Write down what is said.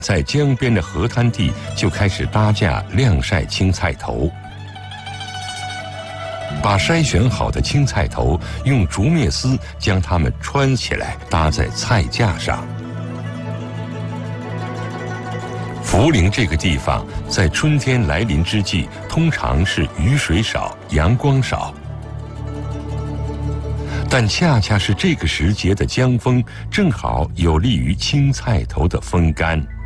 在江边的河滩地就开始搭架晾晒青菜头，把筛选好的青菜头用竹篾丝将它们穿起来，搭在菜架上。涪陵这个地方在春天来临之际，通常是雨水少、阳光少。但恰恰是这个时节的江风，正好有利于青菜头的风干。